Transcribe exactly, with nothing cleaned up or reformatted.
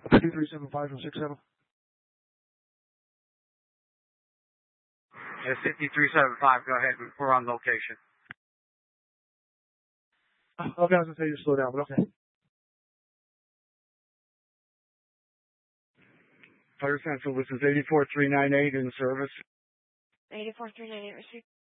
fifty-three seven five from six seven. Yeah, fifty-three seven five, go ahead. We're on location. Okay, I was going to say you slow down, but okay. Fire Central, this is eighty-four three ninety-eight in service. eighty-four three ninety-eight received.